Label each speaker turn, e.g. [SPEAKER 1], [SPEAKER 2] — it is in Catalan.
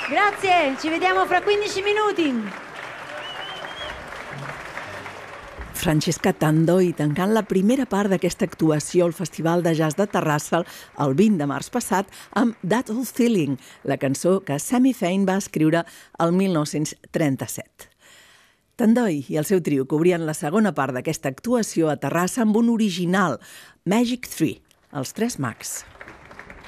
[SPEAKER 1] Grazie, ci vediamo fra 15 minuti.
[SPEAKER 2] Francesca Tandoi tancant la primera part d'aquesta actuació al Festival de Jazz de Terrassa el 20 de març passat amb That Old Feeling, la cançó que Sammy Fain va escriure el 1937. Tandoi i el seu trio cobrien la segona part d'aquesta actuació a Terrassa amb un original, Magic 3, els Tres Mags.